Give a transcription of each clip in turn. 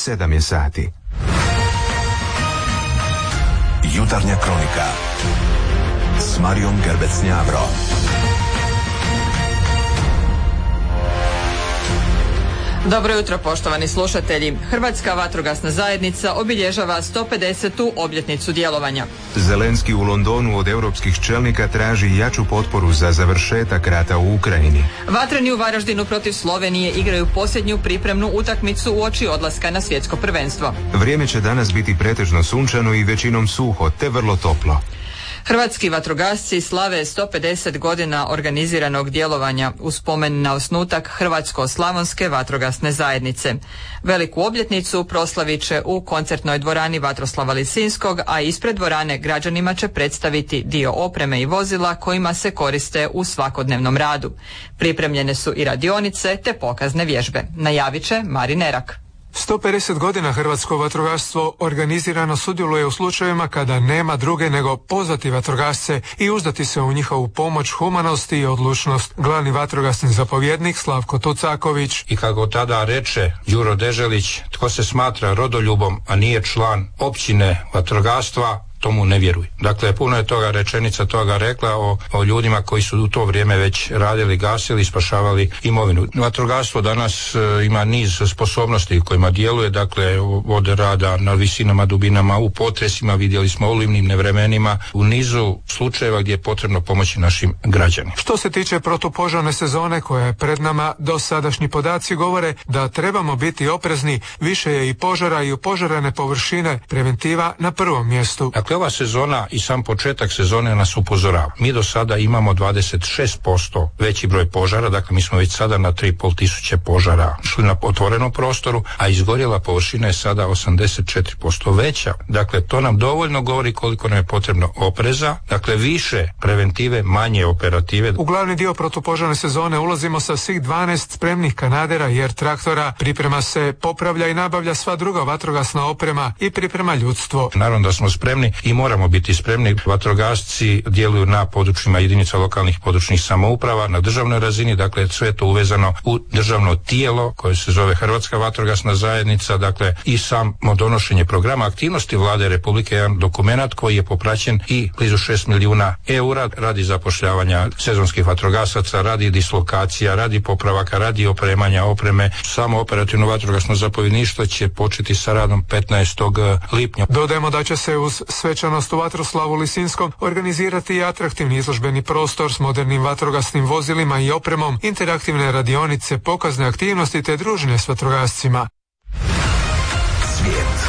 7 je sati. Jutarnja kronika s Marijom Gerbec-Njavro. Dobro jutro, poštovani slušatelji. Hrvatska vatrogasna zajednica obilježava 150. obljetnicu djelovanja. Zelenski u Londonu od europskih čelnika traži jaču potporu za završetak rata u Ukrajini. Vatreni u Varaždinu protiv Slovenije igraju posljednju pripremnu utakmicu uoči odlaska na svjetsko prvenstvo. Vrijeme će danas biti pretežno sunčano i većinom suho, te vrlo toplo. Hrvatski vatrogasci slave 150 godina organiziranog djelovanja u spomen na osnutak Hrvatsko-slavonske vatrogasne zajednice. Veliku obljetnicu proslavit će u koncertnoj dvorani Vatroslava Lisinskog, a ispred dvorane građanima će predstaviti dio opreme i vozila kojima se koriste u svakodnevnom radu. Pripremljene su i radionice te pokazne vježbe. Najavit će Marin Erak. 150 godina hrvatsko vatrogastvo organizirano sudjeluje u slučajevima kada nema druge nego pozvati vatrogasce i uzdati se u njihovu pomoć, humanost i odlučnost. Glavni vatrogasni zapovjednik Slavko Tucaković. I kako tada reče Đuro Deželić, tko se smatra rodoljubom, a nije član općine vatrogastva, tomu ne vjeruj. Dakle, puno je toga rečenica toga rekla o ljudima koji su u to vrijeme već radili, gasili i spašavali imovinu. Vatrogastvo danas ima niz sposobnosti kojima djeluje, dakle, od rada na visinama, dubinama, u potresima, vidjeli smo olujnim nevremenima, u nizu slučajeva gdje je potrebno pomoći našim građanima. Što se tiče protupožarne sezone koja je pred nama, dosadašnji podaci govore da trebamo biti oprezni, više je i požara i upožarene površine, preventiva na prvom mjestu. Dakle, ova sezona i sam početak sezone nas upozorava. Mi do sada imamo 26% veći broj požara, dakle mi smo već sada na 3.500 požara šli na otvorenom prostoru, a izgorjela površina je sada 84% veća. Dakle, to nam dovoljno govori koliko nam je potrebno opreza, dakle više preventive, manje operative. U glavni dio protupožarne sezone ulazimo sa svih 12 spremnih kanadera i traktora, priprema se, popravlja i nabavlja sva druga vatrogasna oprema i priprema ljudstvo. Naravno da smo spremni i moramo biti spremni. Vatrogasci djeluju na područjima jedinica lokalnih područnih samouprava, na državnoj razini, dakle sve to uvezano u državno tijelo koje se zove Hrvatska vatrogasna zajednica, dakle i samo donošenje programa aktivnosti Vlade Republike, jedan dokumenat koji je popraćen i blizu 6 milijuna eura radi zapošljavanja sezonskih vatrogasaca, radi dislokacija, radi popravaka, radi opremanja opreme. Samo operativno vatrogasno zapovjedništvo će početi sa radom 15. lipnja. Dodajemo da će se uz svečanost u Vatroslavu Lisinskom organizirati i atraktivni izložbeni prostor s modernim vatrogasnim vozilima i opremom, interaktivne radionice, pokazne aktivnosti te druženje s vatrogascima. Svijet.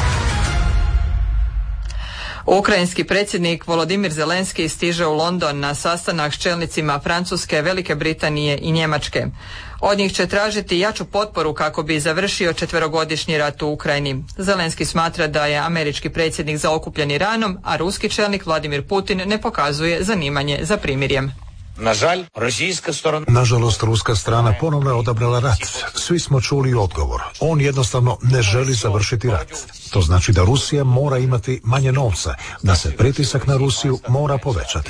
Ukrajinski predsjednik Volodimir Zelenski stiže u London na sastanak s čelnicima Francuske, Velike Britanije i Njemačke. Od njih će tražiti jaču potporu kako bi završio 4-godišnji rat u Ukrajini. Zelenski smatra da je američki predsjednik zaokupljen Iranom, a ruski čelnik Vladimir Putin ne pokazuje zanimanje za primirjem. Nažalost, ruska strana ponovno je odabrala rat. Svi smo čuli odgovor. On jednostavno ne želi završiti rat. To znači da Rusija mora imati manje novca, da se pritisak na Rusiju mora povećati.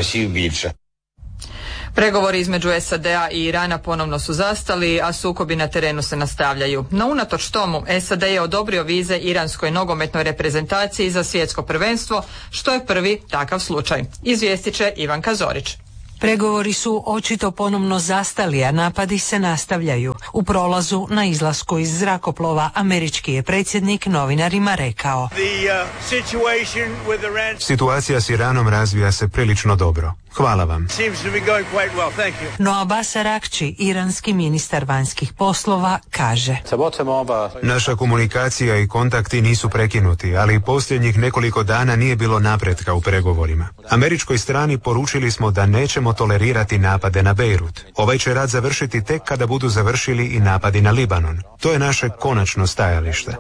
Pregovori između SAD-a i Irana ponovno su zastali, a sukobi na terenu se nastavljaju. No unatoč tomu, SAD je odobrio vize iranskoj nogometnoj reprezentaciji za svjetsko prvenstvo, što je prvi takav slučaj. Izvijestit će Ivanka Zorić. Pregovori su očito ponovno zastali, a napadi se nastavljaju. U prolazu na izlasku iz zrakoplova američki je predsjednik novinarima rekao: Situacija s Iranom razvija se prilično dobro. Hvala vam. No Abbas Araghchi, iranski ministar vanjskih poslova, kaže: Naša komunikacija i kontakti nisu prekinuti, ali posljednjih nekoliko dana nije bilo napretka u pregovorima. Američkoj strani poručili smo da nećemo tolerirati napade na Bejrut. Ovaj će rat završiti tek kada budu završili i napadi na Libanon. To je naše konačno stajalište.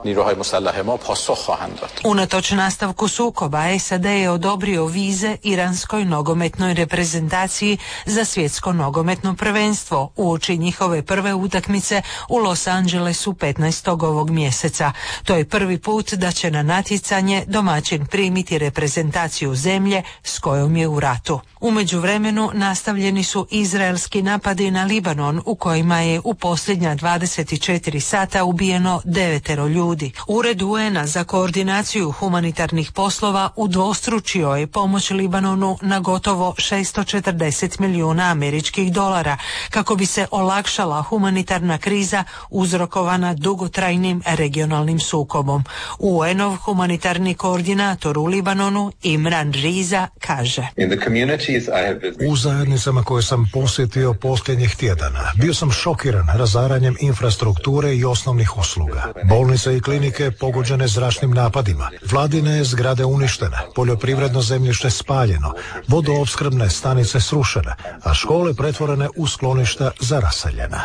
Unatoč nastavku sukoba, SAD je odobrio vize iranskoj nogometnoj reprezentaciji za svjetsko nogometno prvenstvo uoči njihove prve utakmice u Los Angelesu 15. ovog mjeseca. To je prvi put da će na natjecanje domaćin primiti reprezentaciju zemlje s kojom je u ratu. U međuvremenu nastavljeni su izraelski napadi na Libanon u kojima je u posljednja 24 sata ubijeno 9 ljudi. Ured UN-a za koordinaciju humanitarnih poslova udvostručio je pomoć Libanonu na gotovo 640 milijuna američkih dolara kako bi se olakšala humanitarna kriza uzrokovana dugotrajnim regionalnim sukobom. UN-ov humanitarni koordinator u Libanonu Imran Riza kaže: U zajednicama koje sam posjetio posljednjih tjedana bio sam šokiran razaranjem infrastrukture i osnovnih usluga. Bolnice i klinike pogođene zračnim napadima, vladine zgrade uništene, poljoprivredno zemljište spaljeno, vodoopskrbne stanice srušene, a škole pretvorene u skloništa za raseljena.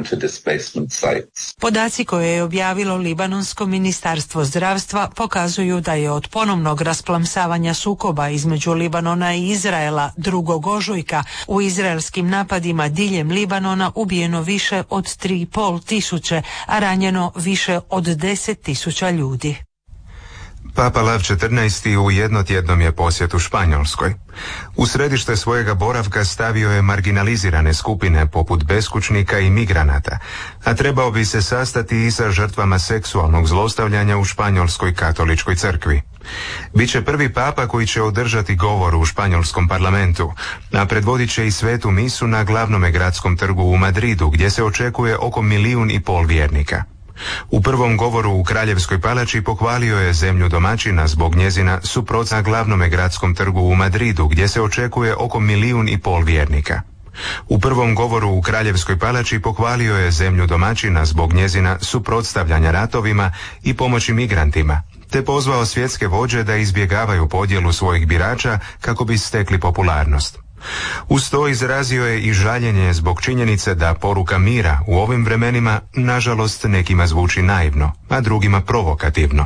Podaci koje je objavilo Libanonsko ministarstvo zdravstva pokazuju da je od ponovnog rasplamsavanja sukoba između Libanona i Izraela 2. ožujka u izraelskim napadima diljem Libanona ubijeno više od 3,5 tisuće, a ranjeno više od 10.000 ljudi. Papa Lav XIV. U jednotjednom je posjetu Španjolskoj. U središte svojega boravka stavio je marginalizirane skupine poput beskućnika i migranata, a trebao bi se sastati i sa žrtvama seksualnog zlostavljanja u Španjolskoj katoličkoj crkvi. Biće prvi papa koji će održati govor u španjolskom parlamentu, a predvodit će i svetu misu na glavnome gradskom trgu u Madridu, gdje se očekuje oko 1,5 milijuna vjernika. U prvom govoru u Kraljevskoj palači pohvalio je zemlju domaćina zbog njezina suprotna glavnome gradskom trgu u Madridu, gdje se očekuje oko 1,5 milijuna vjernika. U prvom govoru u Kraljevskoj palači pohvalio je zemlju domaćina zbog njezina suprotstavljanja ratovima i pomoći migrantima, te pozvao svjetske vođe da izbjegavaju podjelu svojih birača kako bi stekli popularnost. Uz to izrazio je i žaljenje zbog činjenice da poruka mira u ovim vremenima nažalost nekima zvuči naivno, a drugima provokativno.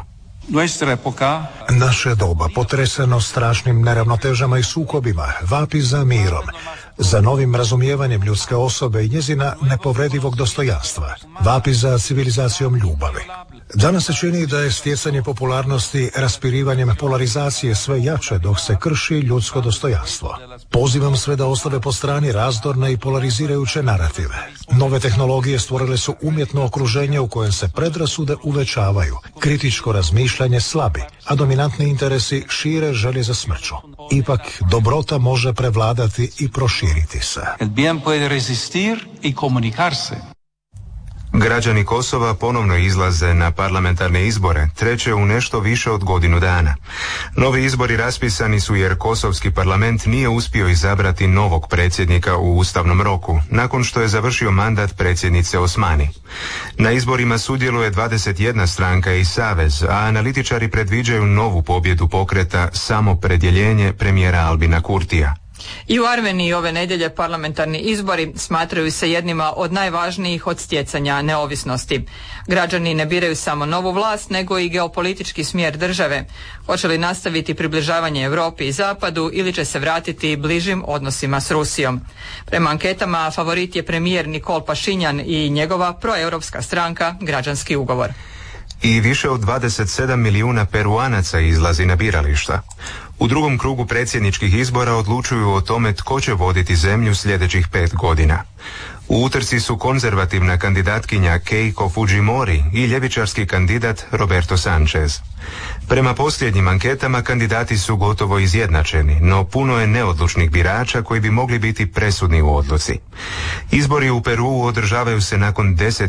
Naše doba, potreseno strašnim neravnotežama i sukobima, vapi za mirom, za novim razumijevanjem ljudske osobe i njezina nepobredivog dostojanstva, vapi za civilizacijom ljubavi. Danas se čini da je stjecanje popularnosti raspirivanjem polarizacije sve jače dok se krši ljudsko dostojanstvo. Pozivam sve da ostave po strani razdorne i polarizirajuće narative. Nove tehnologije stvorile su umjetno okruženje u kojem se predrasude uvećavaju, kritičko razmišljanje slabi, a dominantni interesi šire želje za smrću. Ipak dobrota može prevladati i proširiti se. Građani Kosova ponovno izlaze na parlamentarne izbore, treće u nešto više od godinu dana. Novi izbori raspisani su jer kosovski parlament nije uspio izabrati novog predsjednika u ustavnom roku, nakon što je završio mandat predsjednice Osmani. Na izborima sudjeluje 21 stranka i savez, a analitičari predviđaju novu pobjedu pokreta Samopredjeljenje premijera Albina Kurtija. I u Armeniji ove nedjelje parlamentarni izbori smatraju se jednima od najvažnijih od stjecanja neovisnosti. Građani ne biraju samo novu vlast, nego i geopolitički smjer države. Hoće li nastaviti približavanje Europi i Zapadu ili će se vratiti bližim odnosima s Rusijom? Prema anketama favorit je premijer Nikol Pašinjan i njegova proeuropska stranka Građanski ugovor. I više od 27 milijuna Peruanaca izlazi na birališta. U drugom krugu predsjedničkih izbora odlučuju o tome tko će voditi zemlju sljedećih 5 godina. U utrci su konzervativna kandidatkinja Keiko Fujimori i ljevičarski kandidat Roberto Sanchez. Prema posljednjim anketama kandidati su gotovo izjednačeni, no puno je neodlučnih birača koji bi mogli biti presudni u odluci. Izbori u Peruu održavaju se nakon 10